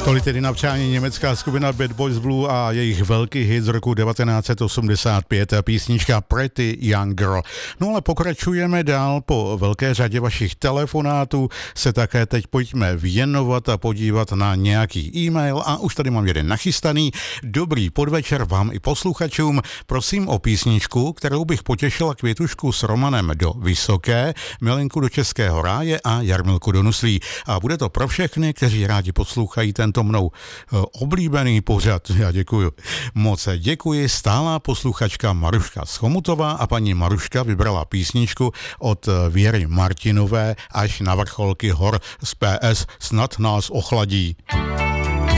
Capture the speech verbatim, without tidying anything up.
Tolik tedy na přání německá skupina Bad Boys Blue a jejich velký hit z roku devatenáct set osmdesát pět, písnička Pretty Young Girl. No ale pokračujeme dál, po velké řadě vašich telefonátů se také teď pojďme věnovat a podívat na nějaký e-mail a už tady mám jeden nachystaný. Dobrý podvečer vám i posluchačům, prosím o písničku, kterou bych potěšila Květušku s Romanem do Vysoké, Milenku do Českého ráje a Jarmilku do Nuslí. A bude to pro všechny, kteří rádi poslouchají tento mnou oblíbený pořad. Já děkuju. Moc děkuji. Stálá posluchačka Maruška z Chomutová a paní Maruška vybrala písničku od Věry Martinové Až na vrcholky hor z P S Snad nás ochladí.